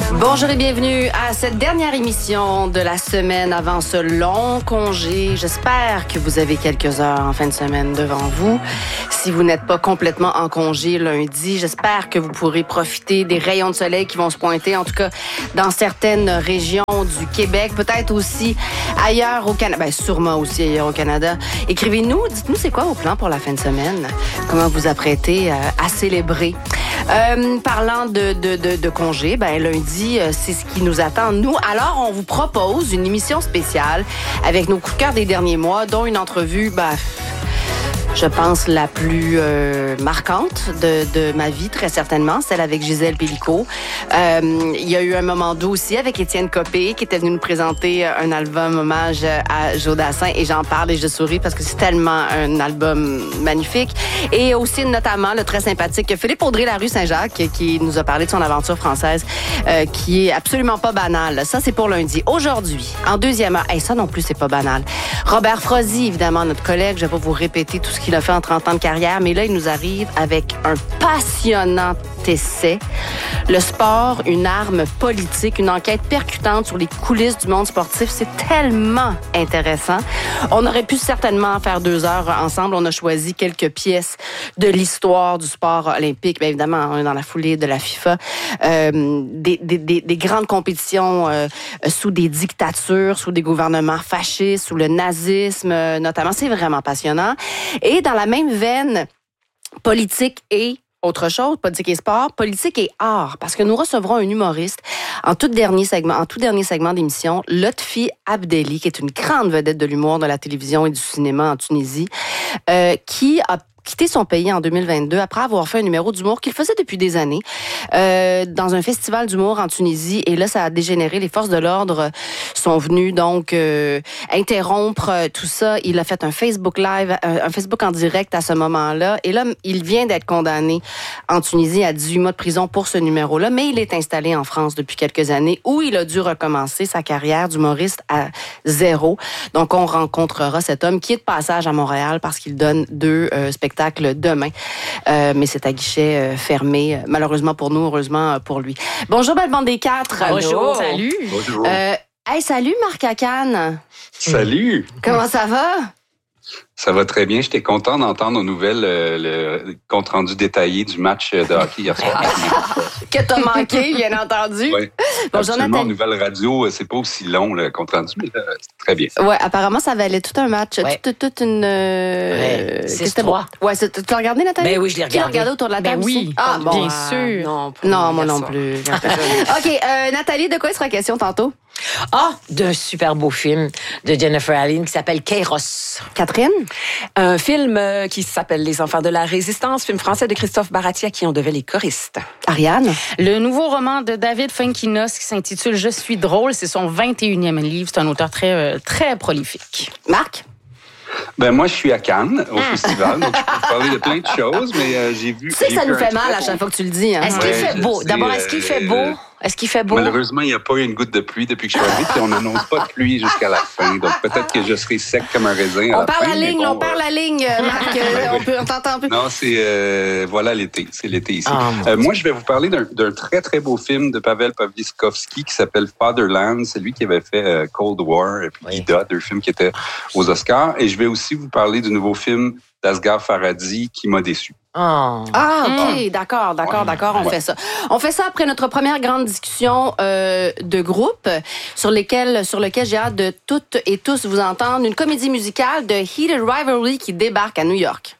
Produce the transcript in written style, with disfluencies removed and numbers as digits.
Bonjour et bienvenue à cette dernière émission de la semaine avant ce long congé. J'espère que vous avez quelques heures en fin de semaine devant vous. Si vous n'êtes pas complètement en congé lundi, j'espère que vous pourrez profiter des rayons de soleil qui vont se pointer, en tout cas dans certaines régions du Québec, peut-être aussi ailleurs au Canada, bien sûrement aussi ailleurs au Canada. Écrivez-nous, dites-nous c'est quoi vos plans pour la fin de semaine, comment vous apprêtez à célébrer. Parlant de congé, ben lundi, c'est ce qui nous attend, nous. Alors, on vous propose une émission spéciale avec nos coups de cœur des derniers mois, dont une entrevue, je pense, la plus marquante de ma vie, très certainement, celle avec Gisèle Pélicaud. Il y a eu un moment doux aussi avec Étienne Copé, qui était venu nous présenter un album hommage à Joe Dassin, et j'en parle et je souris parce que c'est tellement un album magnifique. Et aussi, notamment, le très sympathique Philippe Audrey-Larue Saint-Jacques, qui nous a parlé de son aventure française, qui est absolument pas banale. Ça, c'est pour lundi. Aujourd'hui, en deuxième heure, ça non plus, c'est pas banal. Robert Frozy, évidemment, notre collègue, je vais pas vous répéter tout ce qu'il a fait en 30 ans de carrière, mais là, il nous arrive avec un passionnant essai. Le sport, une arme politique, une enquête percutante sur les coulisses du monde sportif. C'est tellement intéressant. On aurait pu certainement faire 2 heures ensemble. On a choisi quelques pièces de l'histoire du sport olympique. Bien évidemment, on est dans la foulée de la FIFA. Des grandes compétitions sous des dictatures, sous des gouvernements fascistes, sous le nazisme notamment. C'est vraiment passionnant. Et dans la même veine, politique et autre chose, politique et sport, politique et art, parce que nous recevrons un humoriste en tout dernier segment d'émission, Lotfi Abdelli, qui est une grande vedette de l'humour de la télévision et du cinéma en Tunisie, qui a quitté son pays en 2022 après avoir fait un numéro d'humour qu'il faisait depuis des années dans un festival d'humour en Tunisie. Et là, ça a dégénéré. Les forces de l'ordre sont venues donc interrompre tout ça. Il a fait un Facebook Live, un Facebook en direct à ce moment-là. Et là, il vient d'être condamné en Tunisie à 18 mois de prison pour ce numéro-là. Mais il est installé en France depuis quelques années où il a dû recommencer sa carrière d'humoriste à zéro. Donc, on rencontrera cet homme qui est de passage à Montréal parce qu'il donne 2 spectacles demain. Mais c'est à guichet fermé, malheureusement pour nous, heureusement pour lui. Bonjour, belle bande des 4. Bonjour. Salut. Bonjour. Salut, Marc Hacan. Salut. Comment ça va? Ça va très bien. J'étais content d'entendre aux nouvelles le compte-rendu détaillé du match de hockey hier soir. Que t'as manqué, bien entendu. Oui. Bonjour, Nathalie. Nouvelle radio, c'est pas aussi long, le compte-rendu, mais c'est très bien. Oui, apparemment, ça valait tout un match. Ouais. Toute une... C'est bon. Ouais, tu l'as regardé, Nathalie? Ben oui, je l'ai regardé. Qui l'a regardé autour de la table? Ben oui, aussi? Ah, bon, bien sûr. Non, moi non plus. OK, Nathalie, de quoi il sera question tantôt? D'un super beau film de Jennifer Allen qui s'appelle Kairos. Catherine? Un film qui s'appelle Les Enfants de la Résistance, film français de Christophe Baratia qui en devait les choristes. Ariane? Le nouveau roman de David Fuenquinos qui s'intitule Je suis drôle, c'est son 21e livre. C'est un auteur très, très prolifique. Marc? Ben moi, je suis à Cannes, au festival, donc je peux parler de plein de choses, mais j'ai vu... Tu sais que ça nous fait mal à chaque fois que tu le dis. Hein? Est-ce qu'il fait beau? D'abord, est-ce qu'il fait beau? Est-ce qu'il fait beau? Malheureusement, il n'y a pas eu une goutte de pluie depuis que je suis arrivé, puis on n'annonce pas de pluie jusqu'à la fin. Donc, peut-être que je serai sec comme un raisin à On la perd fin. la ligne, on perd la ligne, Marc. On t'entend plus. Non, c'est... voilà l'été. C'est l'été ici. Moi, je vais vous parler d'un très, très beau film de Pavel Pawlikowski qui s'appelle Fatherland. C'est lui qui avait fait Cold War et puis Ida, 2 films qui étaient aux Oscars. Et je vais aussi vous parler du nouveau film d'Asghar Farhadi qui m'a déçu. OK, d'accord, on fait ça. On fait ça après notre première grande discussion de groupe sur lequel j'ai hâte de toutes et tous vous entendre. Une comédie musicale de Heated Rivalry qui débarque à New York.